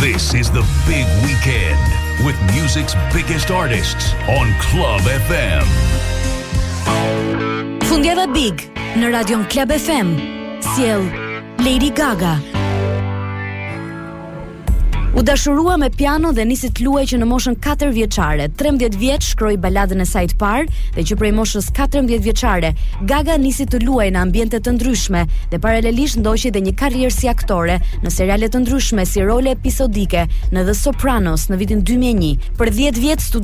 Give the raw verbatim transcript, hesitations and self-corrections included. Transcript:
This is the big weekend with music's biggest artists on Club F M. Fundjava Big në radion Club F M. Sjell Lady Gaga. U dashurua me piano dhe nisi të luajë që në moshën katër vjeçare. trembëdhjetë vjeç shkroi baladën e saj të parë dhe që prej moshës katërmbëdhjetë vjeçare, Gaga nisi të luajë në ambiente të ndryshme dhe paralelisht ndoqi edhe një karrierë si aktore në seriale të ndryshme si role episodike në The Sopranos në vitin dy mijë e një. Për dhjetë vjet